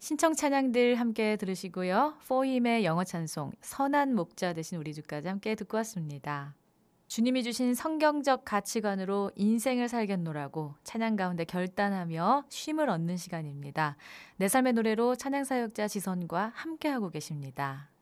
신청 찬양들 함께 들으시고요. 포힘의 영어 찬송 선한 목자 되신 우리 주까지 함께 듣고 왔습니다. 주님이 주신 성경적 가치관으로 인생을 살겠노라고 찬양 가운데 결단하며 쉼을 얻는 시간입니다. 내 삶의 노래로 찬양사역자 지선과 함께하고 계십니다.